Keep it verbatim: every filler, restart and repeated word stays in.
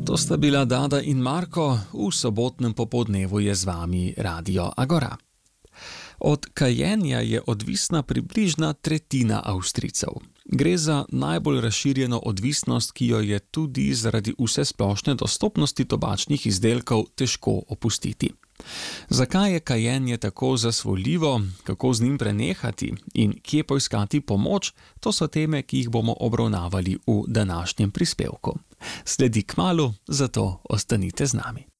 To sta bila Dada in Marko, v sobotnem popoldnevu je z vami Radio Agora. Od kajenja je odvisna približna tretjina Avstrijcev. Gre za najbolj razširjeno odvisnost, ki jo je tudi zaradi vsesplošne dostopnosti tobačnih izdelkov težko opustiti. Zakaj je kajenje tako zasvoljivo, kako z njim prenehati in kje poiskati pomoč, to so teme, ki jih bomo obravnavali v današnjem prispevku. Sledi kmalu, zato ostanite z nami.